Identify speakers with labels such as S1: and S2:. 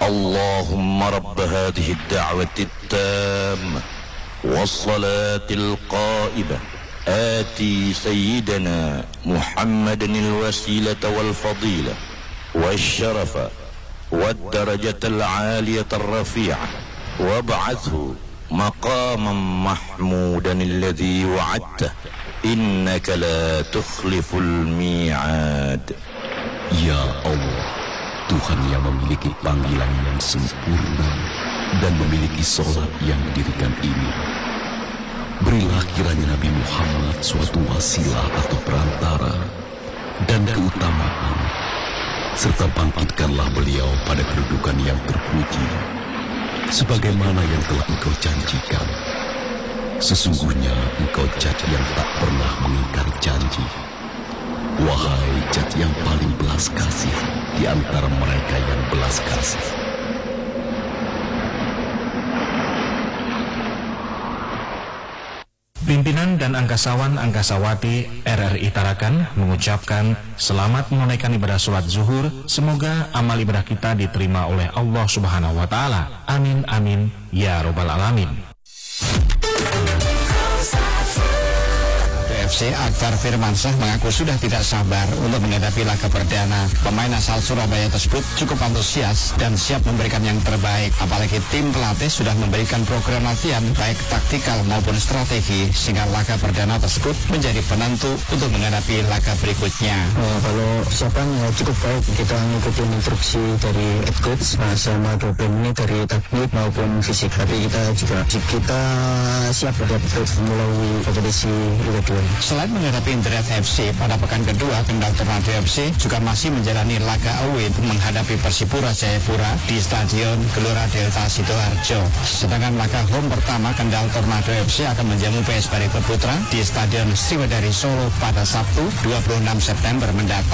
S1: اللهم رب هذه الدعوة التامة والصلاة القائمة آتي سيدنا محمد الوسيلة والفضيلة والشرف والدرجة العالية الرفيعة وابعثه مقاما محمودا الذي وعدته إنك لا تخلف الميعاد.
S2: Ya Allah, Tuhan yang memiliki panggilan yang sempurna dan memiliki sholat yang didirikan ini, berilah kiranya Nabi Muhammad suatu wasilah atau perantara dan keutamaan, serta bangkitkanlah beliau pada kedudukan yang terpuji, sebagaimana yang telah Engkau janjikan. Sesungguhnya Engkau Zat yang tak pernah mengingkari janji. Wahai Zat yang paling belas kasih di antara mereka yang belas kasih.
S3: Pimpinan dan angkasawan-angkasawati RRI Tarakan mengucapkan selamat menunaikan ibadah sholat zuhur. Semoga amal ibadah kita diterima oleh Allah Subhanahu wa Ta'ala. Amin amin ya Rabbal alamin.
S4: FC Akbar Firmansyah mengaku sudah tidak sabar untuk menghadapi laga perdana. Pemain asal Surabaya tersebut cukup antusias dan siap memberikan yang terbaik. Apalagi tim pelatih sudah memberikan program latihan baik taktikal maupun strategi, sehingga laga perdana tersebut menjadi penentu untuk menghadapi laga berikutnya.
S5: Kalau persiapan ya cukup baik, kita mengikuti instruksi dari head coach sama dosen ini dari teknik maupun fisik. Tapi kita siap betul melalui kompetisi Liga 2.
S4: Selain menghadapi Indriat FC pada pekan kedua, Kendal Tornado FC juga masih menjalani laga away menghadapi Persipura Jayapura di Stadion Gelora Delta Sidoarjo. Sedangkan laga home pertama Kendal Tornado FC akan menjamu PS Barito Putra di Stadion Sriwedari Solo pada Sabtu 26 September mendatang.